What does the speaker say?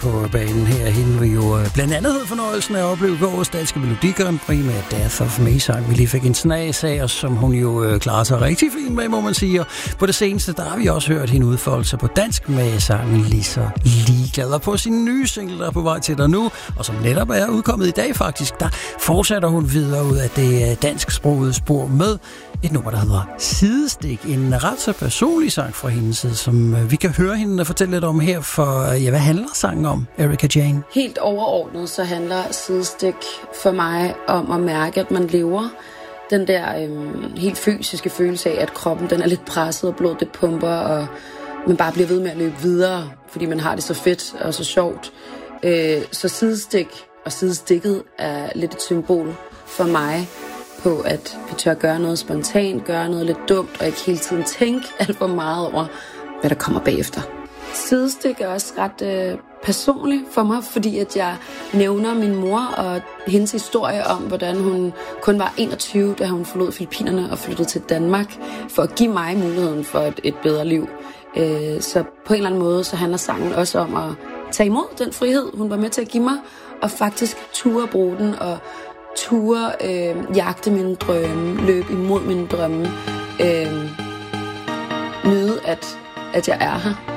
på banen her. Hende vil jo blandt andet havde fornøjelsen af at opleve gårdes danske Melodi Grand Prix med Death of Me-sang. Vi lige fik en snas af, og som hun jo klarer sig rigtig fint med, må man sige. Og på det seneste, der har vi også hørt hende udfolde sig på dansk med sangen Lige så ligeglad. Og på sin nye single, der er på vej til dig nu, og som netop er udkommet i dag faktisk, der fortsætter hun videre ud af det dansksprogede spor med et nummer, der hedder Sidestik. En ret så personlig sang fra hendes side, som vi kan høre hende fortælle lidt om her. For hvad handler sangen om, Erika Jane? Helt overordnet, så handler Sidestik for mig om at mærke, at man lever. Den der helt fysiske følelse af, at kroppen den er lidt presset, og blodet det pumper, og man bare bliver ved med at løbe videre, fordi man har det så fedt og så sjovt. Så sidestik og sidestikket er lidt et symbol for mig på, at vi tør gøre noget spontant, gøre noget lidt dumt, og ikke hele tiden tænke alt for meget over, hvad der kommer bagefter. Sidestik er også ret personligt for mig, fordi at jeg nævner min mor og hendes historie om, hvordan hun kun var 21, da hun forlod Filippinerne og flyttede til Danmark, for at give mig muligheden for et bedre liv. Så på en eller anden måde, så handler sangen også om at tage imod den frihed, hun var med til at give mig, og faktisk ture bruge den, og ture jagte mine drømme, løbe imod mine drømme, nyde, at jeg er her.